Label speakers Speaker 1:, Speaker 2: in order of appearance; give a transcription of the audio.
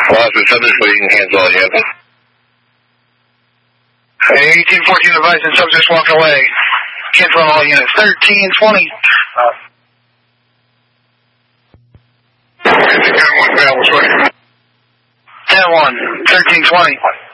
Speaker 1: Lost the subject, but you can cancel all units.
Speaker 2: 1814 advice and subjects walk away. Cancel all units. 1320.
Speaker 1: 10-1,
Speaker 2: 10-1, 1320.